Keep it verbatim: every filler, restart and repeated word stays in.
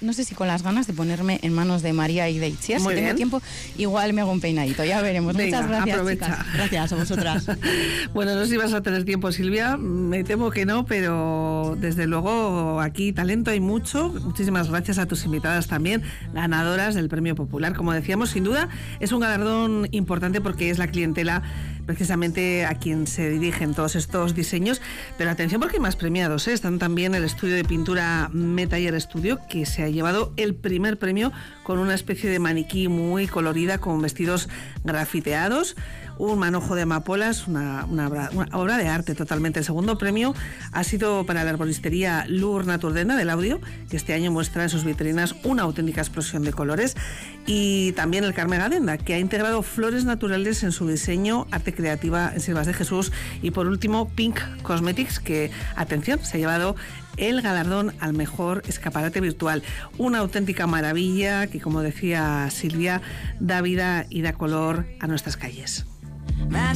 no sé si con las ganas de ponerme en manos de María y de Itziar. Si tengo tiempo, igual me hago un peinadito, ya veremos. Venga, muchas gracias, aprovecha. Chicas. Gracias a vosotras. Bueno, no sé si vas a tener tiempo, Silvia, me temo que no, pero desde luego aquí talento hay mucho. Muchísimas gracias a tus invitadas también, ganadoras del Premio Popular. Como decíamos, sin duda es un galardón importante porque es la clientela precisamente a quien se dirigen todos estos diseños, pero atención porque hay más premiados, ¿eh? Están también el estudio de pintura Metaller Studio, que se ha llevado el primer premio con una especie de maniquí muy colorida con vestidos grafiteados, un manojo de amapolas, una, una, una obra de arte totalmente. El segundo premio ha sido para la arboristería Lur Naturdena del Audio, que este año muestra en sus vitrinas una auténtica explosión de colores, y también el Carme Gadenda, que ha integrado flores naturales en su diseño, arte creativa en Siervas de Jesús, y por último Pink Cosmetics, que, atención, se ha llevado el galardón al mejor escaparate virtual. Una auténtica maravilla que, como decía Silvia, da vida y da color a nuestras calles.